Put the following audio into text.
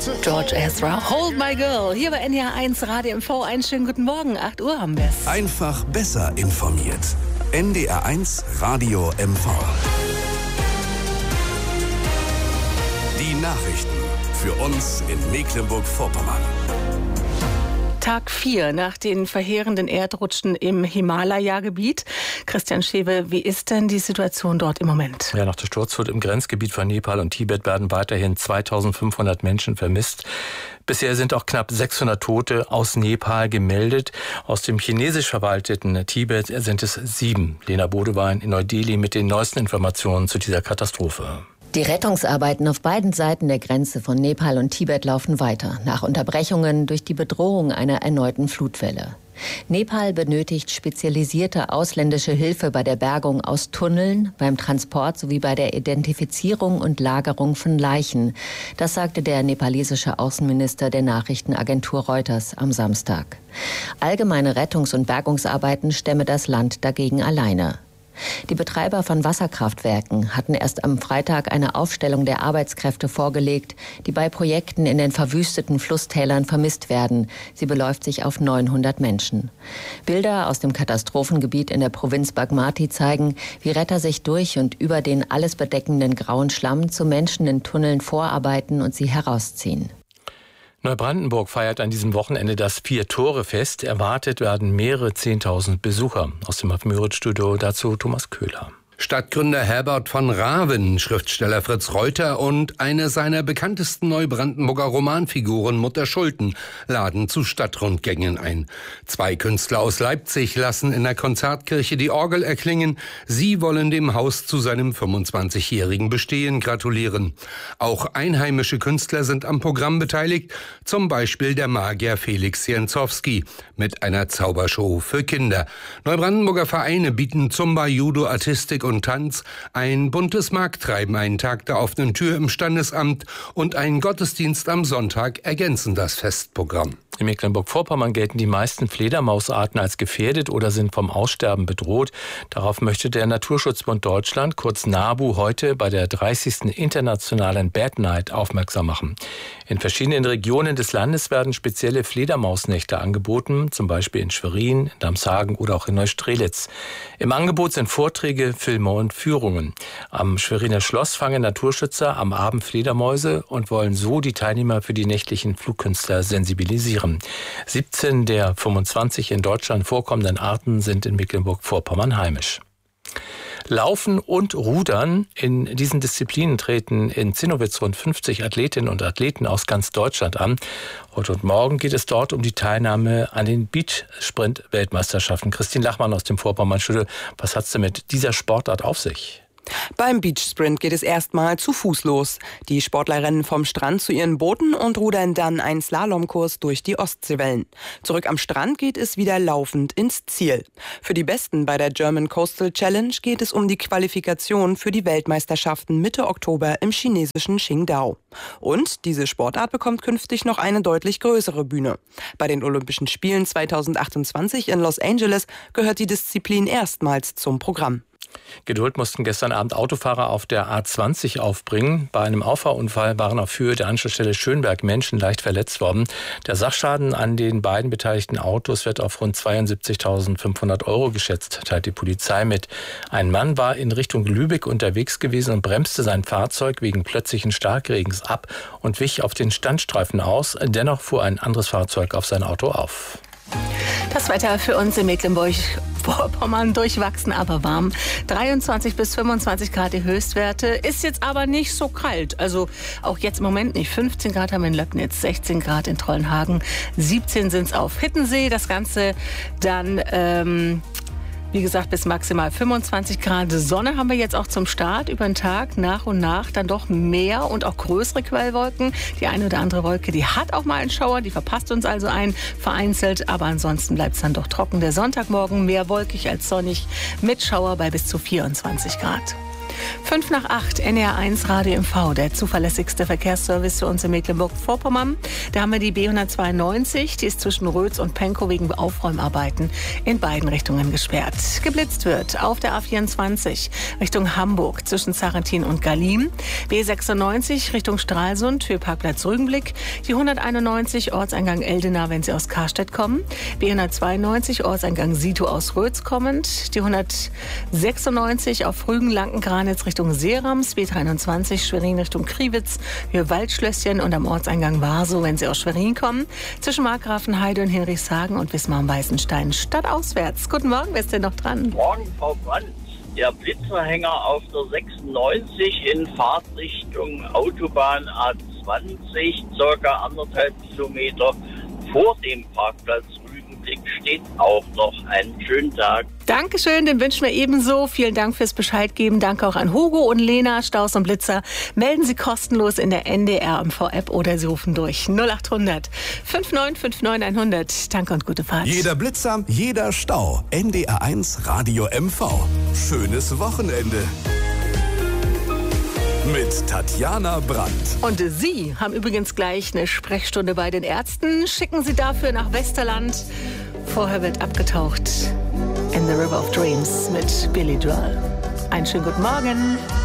George Ezra, Hold My Girl, hier bei NDR 1 Radio MV. Einen schönen guten Morgen, 8 Uhr haben wir es. Einfach besser informiert. NDR 1 Radio MV. Die Nachrichten für uns in Mecklenburg-Vorpommern. Tag 4 nach den verheerenden Erdrutschen im Himalaya-Gebiet. Christian Schewe, wie ist denn die Situation dort im Moment? Ja, nach der Sturzflut im Grenzgebiet von Nepal und Tibet werden weiterhin 2500 Menschen vermisst. Bisher sind auch knapp 600 Tote aus Nepal gemeldet. Aus dem chinesisch verwalteten Tibet sind es 7. Lena Bodewein in Neu-Delhi mit den neuesten Informationen zu dieser Katastrophe. Die Rettungsarbeiten auf beiden Seiten der Grenze von Nepal und Tibet laufen weiter, nach Unterbrechungen durch die Bedrohung einer erneuten Flutwelle. Nepal benötigt spezialisierte ausländische Hilfe bei der Bergung aus Tunneln, beim Transport sowie bei der Identifizierung und Lagerung von Leichen. Das sagte der nepalesische Außenminister der Nachrichtenagentur Reuters am Samstag. Allgemeine Rettungs- und Bergungsarbeiten stemme das Land dagegen alleine. Die Betreiber von Wasserkraftwerken hatten erst am Freitag eine Aufstellung der Arbeitskräfte vorgelegt, die bei Projekten in den verwüsteten Flusstälern vermisst werden. Sie beläuft sich auf 900 Menschen. Bilder aus dem Katastrophengebiet in der Provinz Bagmati zeigen, wie Retter sich durch und über den alles bedeckenden grauen Schlamm zu Menschen in Tunneln vorarbeiten und sie herausziehen. Neubrandenburg feiert an diesem Wochenende das Vier-Tore-Fest. Erwartet werden mehrere 10.000 Besucher. Aus dem Müritz-Studio dazu Thomas Köhler. Stadtgründer Herbert von Raven, Schriftsteller Fritz Reuter und eine seiner bekanntesten Neubrandenburger Romanfiguren, Mutter Schulten, laden zu Stadtrundgängen ein. 2 Künstler aus Leipzig lassen in der Konzertkirche die Orgel erklingen. Sie wollen dem Haus zu seinem 25-jährigen Bestehen gratulieren. Auch einheimische Künstler sind am Programm beteiligt, zum Beispiel der Magier Felix Jenzowski mit einer Zaubershow für Kinder. Neubrandenburger Vereine bieten Zumba, Judo, Artistik und Tanz, ein buntes Markttreiben, einen Tag der offenen Tür im Standesamt und ein Gottesdienst am Sonntag ergänzen das Festprogramm. In Mecklenburg-Vorpommern gelten die meisten Fledermausarten als gefährdet oder sind vom Aussterben bedroht. Darauf möchte der Naturschutzbund Deutschland, kurz NABU, heute bei der 30. Internationalen Bat Night aufmerksam machen. In verschiedenen Regionen des Landes werden spezielle Fledermausnächte angeboten, zum Beispiel in Schwerin, in Damshagen oder auch in Neustrelitz. Im Angebot sind Vorträge, Filme und Führungen. Am Schweriner Schloss fangen Naturschützer am Abend Fledermäuse und wollen so die Teilnehmer für die nächtlichen Flugkünstler sensibilisieren. 17 der 25 in Deutschland vorkommenden Arten sind in Mecklenburg-Vorpommern heimisch. Laufen und Rudern. In diesen Disziplinen treten in Zinnowitz rund 50 Athletinnen und Athleten aus ganz Deutschland an. Heute und morgen geht es dort um die Teilnahme an den Beach-Sprint-Weltmeisterschaften. Christine Lachmann aus dem Vorpommern-Studio. Was hat's denn mit dieser Sportart auf sich? Beim Beachsprint geht es erstmal zu Fuß los. Die Sportler rennen vom Strand zu ihren Booten und rudern dann einen Slalomkurs durch die Ostseewellen. Zurück am Strand geht es wieder laufend ins Ziel. Für die Besten bei der German Coastal Challenge geht es um die Qualifikation für die Weltmeisterschaften Mitte Oktober im chinesischen Qingdao. Und diese Sportart bekommt künftig noch eine deutlich größere Bühne. Bei den Olympischen Spielen 2028 in Los Angeles gehört die Disziplin erstmals zum Programm. Geduld mussten gestern Abend Autofahrer auf der A20 aufbringen. Bei einem Auffahrunfall waren auf Höhe der Anschlussstelle Schönberg Menschen leicht verletzt worden. Der Sachschaden an den beiden beteiligten Autos wird auf rund 72.500 € geschätzt, teilt die Polizei mit. Ein Mann war in Richtung Lübeck unterwegs gewesen und bremste sein Fahrzeug wegen plötzlichen Starkregens ab und wich auf den Standstreifen aus. Dennoch fuhr ein anderes Fahrzeug auf sein Auto auf. Das Wetter für uns in Mecklenburg-Vorpommern durchwachsen, aber warm. 23 bis 25 Grad die Höchstwerte. Ist jetzt aber nicht so kalt. Also auch jetzt im Moment nicht. 15 Grad haben wir in Löcknitz, 16 Grad in Trollenhagen, 17 sind es auf Hittensee. Das Ganze dann wie gesagt, bis maximal 25 Grad. Sonne haben wir jetzt auch zum Start über den Tag. Nach und nach dann doch mehr und auch größere Quellwolken. Die eine oder andere Wolke, die hat auch mal einen Schauer. Die verpasst uns also ein, vereinzelt. Aber ansonsten bleibt es dann doch trocken. Der Sonntagmorgen mehr wolkig als sonnig mit Schauer bei bis zu 24 Grad. 7:05, NDR1 Radio MV, der zuverlässigste Verkehrsservice für uns in Mecklenburg-Vorpommern. Da haben wir die B192, die ist zwischen Rötz und Pankow wegen Aufräumarbeiten in beiden Richtungen gesperrt. Geblitzt wird auf der A24 Richtung Hamburg zwischen Zarentin und Galim. B96 Richtung Stralsund, Höheparkplatz Rügenblick. Die 191 Ortseingang Eldena, wenn Sie aus Karstedt kommen. B192 Ortseingang Sito aus Rötz kommend. Die 196 auf Rügen-Lanken-Granitz Richtung Seerams. B23 Schwerin Richtung Kriwitz, Höhe Waldschlösschen und am Ortseingang Warsow, wenn Sie aus Schwerin kommen. Zwischen Markgrafenheide und Hinrichshagen und Wismar-Weißenstein stadtauswärts. Guten Morgen, wer ist denn noch dran? Guten Morgen, Frau Brandt. Der Blitzerhänger auf der 96 in Fahrtrichtung Autobahn A20, circa 1,5 Kilometer vor dem Parkplatz Rügenblick, steht auch noch. Einen schönen Tag. Dankeschön, den wünschen wir ebenso. Vielen Dank fürs Bescheid geben. Danke auch an Hugo und Lena. Staus und Blitzer melden Sie kostenlos in der NDR MV-App oder Sie rufen durch 0800 5959 100. Danke und gute Fahrt. Jeder Blitzer, jeder Stau. NDR1 Radio MV. Schönes Wochenende. Mit Tatjana Brandt. Und Sie haben übrigens gleich eine Sprechstunde bei den Ärzten. Schicken Sie dafür nach Westerland. Vorher wird abgetaucht in The River of Dreams mit Billy Joel. Einen schönen guten Morgen.